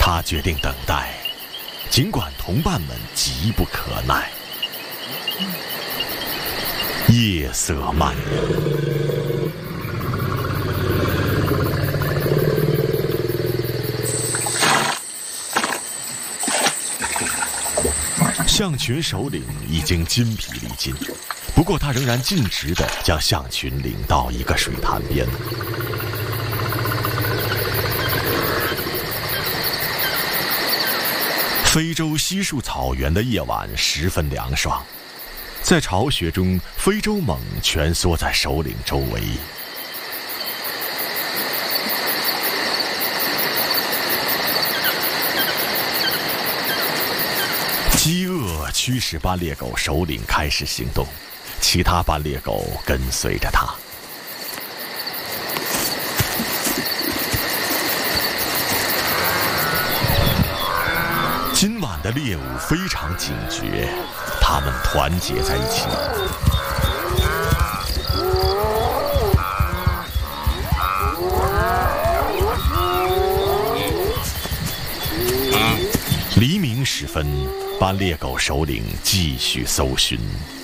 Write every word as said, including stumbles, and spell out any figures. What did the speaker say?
他决定等待，尽管同伴们急不可耐。夜色蔓延，象群首领已经筋疲力尽，不过他仍然径直地将象群领到一个水潭边。非洲稀树草原的夜晚十分凉爽，在巢穴中，非洲猛蜷缩在首领周围。饥饿驱使斑鬣狗首领开始行动，其他斑鬣狗跟随着他。今晚的猎物非常警觉，它们团结在一起。黎明时分，斑鬣狗首领继续搜寻。